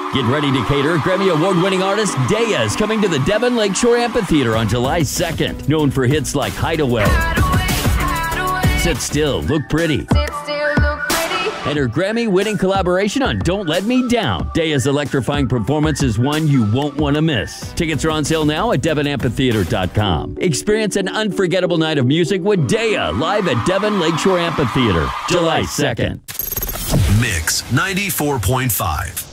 Get ready to cater. Grammy Award-winning artist Daya is coming to the Devon Lakeshore Amphitheater on July 2nd. Known for hits like Hideaway, Sit Still, Look Pretty, and her Grammy-winning collaboration on Don't Let Me Down. Daya's electrifying performance is one you won't want to miss. Tickets are on sale now at DevonAmphitheater.com. Experience an unforgettable night of music with Daya live at Devon Lakeshore Amphitheater, July 2nd. Mix 94.5.